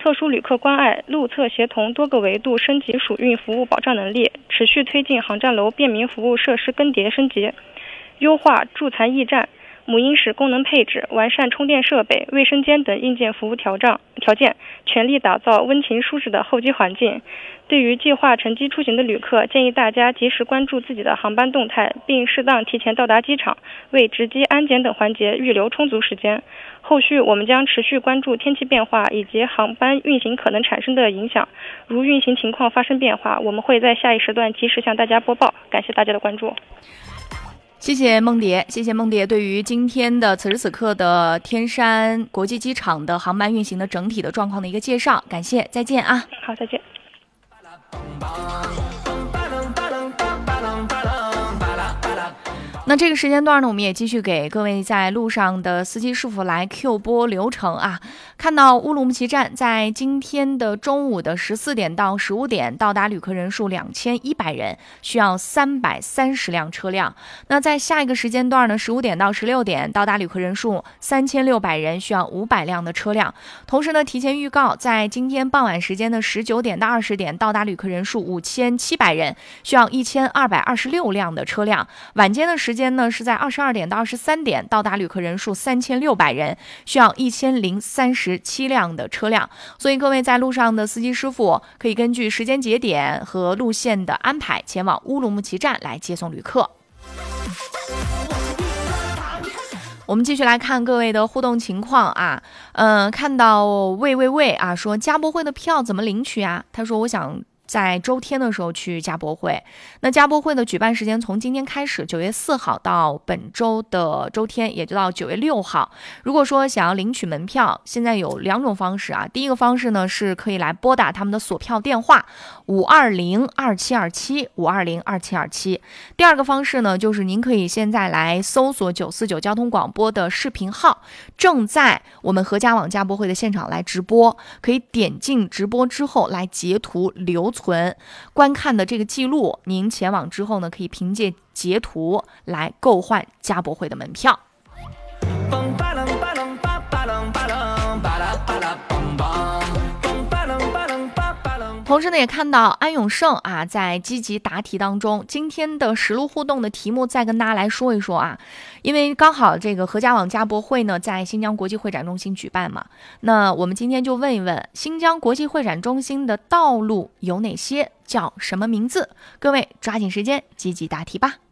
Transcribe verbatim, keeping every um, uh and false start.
特殊旅客关爱，路侧协同多个维度升级属运服务保障能力，持续推进航站楼便民服务设施更迭升级，优化助残驿站、母婴室功能配置，完善充电设备、卫生间等硬件服务条件，条件全力打造温情舒适的候机环境。对于计划乘机出行的旅客，建议大家及时关注自己的航班动态，并适当提前到达机场，为值机、安检等环节预留充足时间。后续我们将持续关注天气变化以及航班运行可能产生的影响，如运行情况发生变化，我们会在下一时段及时向大家播报。感谢大家的关注。 谢谢梦蝶，谢谢梦蝶对于今天的此时此刻的天山国际机场的航班运行的整体的状况的一个介绍，感谢，再见啊。 好，再见。 那这个时间段呢，我们也继续给各位在路上的司机师傅来 Q 播流程啊。看到乌鲁木齐站在今天的中午的十四点到十五点到达旅客人数两千一百人，需要三百三十辆车辆。那在下一个时间段呢，十五点到十六点到达旅客人数三千六百人，需要五百辆的车辆。同时呢，提前预告，在今天傍晚时间的十九点到二十点到达旅客人数五千七百人，需要一千二百二十六辆的车辆。晚间的时间呢是在二十二点到二十三点到达旅客人数三千六百人，需要一千零三十七辆的车辆。所以各位在路上的司机师傅可以根据时间节点和路线的安排前往乌鲁木齐站来接送旅客。我们继续来看各位的互动情况啊，嗯、呃，看到魏魏魏啊说加博会的票怎么领取啊？他说我想在周天的时候去加博会。那加博会的举办时间从今天开始，九月四号到本周的周天，也就到九月六号。如果说想要领取门票，现在有两种方式啊。第一个方式呢，是可以来拨打他们的锁票电话五二零二七二七五二零二七二七。第二个方式呢，就是您可以现在来搜索九四九交通广播的视频号，正在我们合家网加博会的现场来直播，可以点进直播之后来截图留存观看的这个记录，您前往之后呢，可以凭借截图来购换加博会的门票。同时呢，也看到安永胜啊，在积极答题当中。今天的实录互动的题目再跟大家来说一说啊，因为刚好这个合家网加博会呢在新疆国际会展中心举办嘛，那我们今天就问一问，新疆国际会展中心的道路有哪些，叫什么名字？各位抓紧时间积极答题吧。